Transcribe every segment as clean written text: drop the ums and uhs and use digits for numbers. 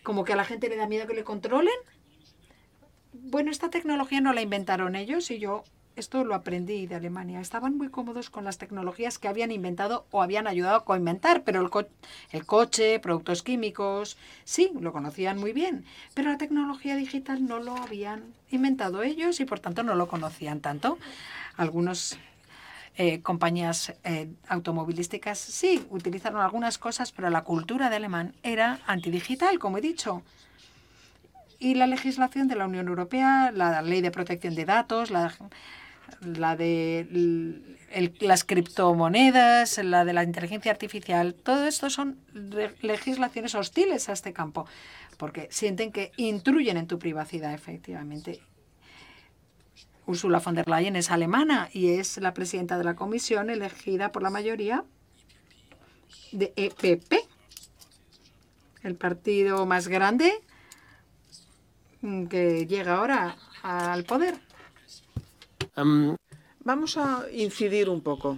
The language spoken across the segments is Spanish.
como que a la gente le da miedo que le controlen. Bueno, esta tecnología no la inventaron ellos y yo esto lo aprendí de Alemania. Estaban muy cómodos con las tecnologías que habían inventado o habían ayudado a coinventar, pero el coche, productos químicos, sí, lo conocían muy bien, pero la tecnología digital no lo habían inventado ellos y por tanto no lo conocían tanto. Algunos compañías automovilísticas sí utilizaron algunas cosas, pero la cultura de alemán era antidigital, como he dicho. Y la legislación de la Unión Europea, la ley de protección de datos, la de las criptomonedas, la de la inteligencia artificial, todo esto son legislaciones hostiles a este campo, porque sienten que intruyen en tu privacidad, efectivamente. Ursula von der Leyen es alemana y es la presidenta de la comisión elegida por la mayoría de EPP, el partido más grande que llega ahora al poder. Vamos a incidir un poco.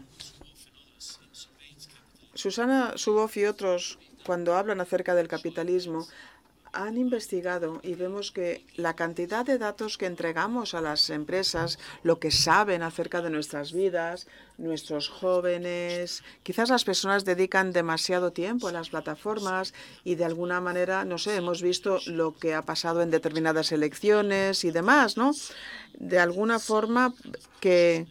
Susana Zuboff y otros, cuando hablan acerca del capitalismo, han investigado y vemos que la cantidad de datos que entregamos a las empresas, lo que saben acerca de nuestras vidas, nuestros jóvenes, quizás las personas dedican demasiado tiempo a las plataformas y de alguna manera, no sé, hemos visto lo que ha pasado en determinadas elecciones y demás, ¿no? De alguna forma que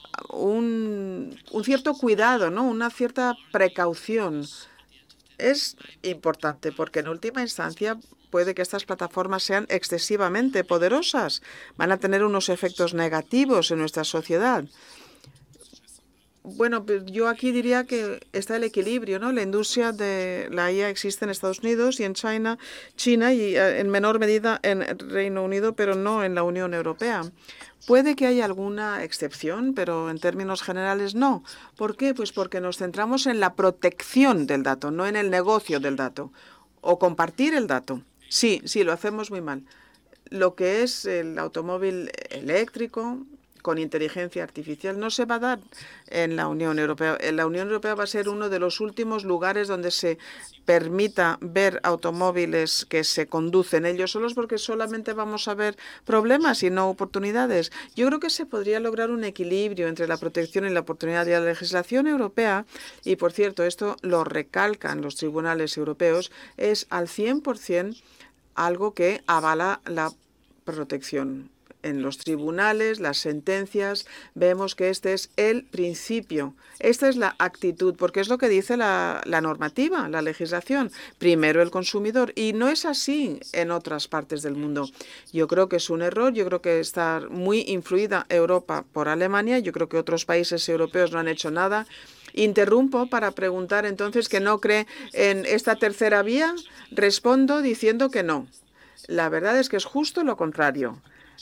un cierto cuidado, ¿no? Una cierta precaución es importante porque en última instancia puede que estas plataformas sean excesivamente poderosas. Van a tener unos efectos negativos en nuestra sociedad. Bueno, yo aquí diría que está el equilibrio, ¿no? La industria de la IA existe en Estados Unidos y en China y en menor medida en Reino Unido, pero no en la Unión Europea. Puede que haya alguna excepción, pero en términos generales no. ¿Por qué? Pues porque nos centramos en la protección del dato, no en el negocio del dato o compartir el dato. Sí, lo hacemos muy mal. Lo que es el automóvil eléctrico con inteligencia artificial no se va a dar en la Unión Europea. En la Unión Europea va a ser uno de los últimos lugares donde se permita ver automóviles que se conducen ellos solos, porque solamente vamos a ver problemas y no oportunidades. Yo creo que se podría lograr un equilibrio entre la protección y la oportunidad. Y la legislación europea, y por cierto, esto lo recalcan los tribunales europeos, es al 100% algo que avala la protección. En los tribunales, las sentencias, vemos que este es el principio. Esta es la actitud, porque es lo que dice la normativa, la legislación. Primero el consumidor. Y no es así en otras partes del mundo. Yo creo que es un error. Yo creo que está muy influida Europa por Alemania. Yo creo que otros países europeos no han hecho nada. Interrumpo para preguntar entonces que no cree en esta tercera vía. Respondo diciendo que no. La verdad es que es justo lo contrario.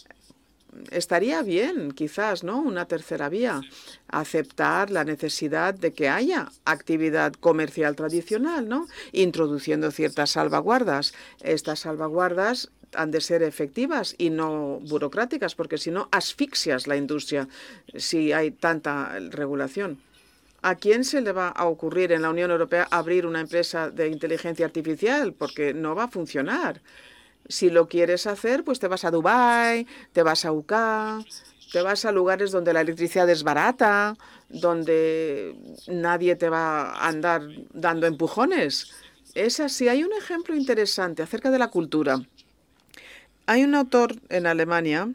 Estaría bien, quizás, ¿no? Una tercera vía. Aceptar la necesidad de que haya actividad comercial tradicional, ¿no? Introduciendo ciertas salvaguardas. Estas salvaguardas han de ser efectivas y no burocráticas, porque si no asfixias la industria si hay tanta regulación. ¿A quién se le va a ocurrir en la Unión Europea abrir una empresa de inteligencia artificial? Porque no va a funcionar. Si lo quieres hacer, pues te vas a Dubái, te vas a UK, te vas a lugares donde la electricidad es barata, donde nadie te va a andar dando empujones. Es así. Hay un ejemplo interesante acerca de la cultura. Hay un autor en Alemania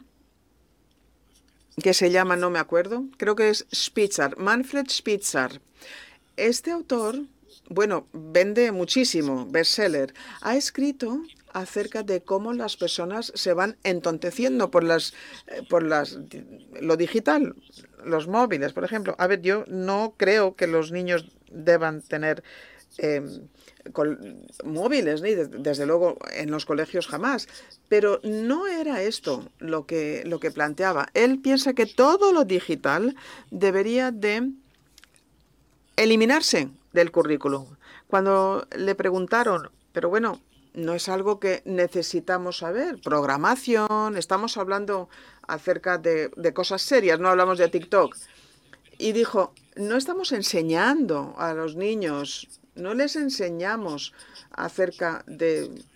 que se llama, no me acuerdo, creo que es Spitzer, Manfred Spitzer. Este autor, bueno, vende muchísimo, bestseller. Ha escrito acerca de cómo las personas se van entonteciendo lo digital, los móviles, por ejemplo. A ver, yo no creo que los niños deban tener móviles, ni desde luego en los colegios jamás. Pero no era esto lo que planteaba. Él piensa que todo lo digital debería de eliminarse del currículum. Cuando le preguntaron, pero bueno, no es algo que necesitamos saber, programación, estamos hablando acerca de cosas serias, no hablamos de TikTok. Y dijo, no estamos enseñando a los niños, no les enseñamos acerca de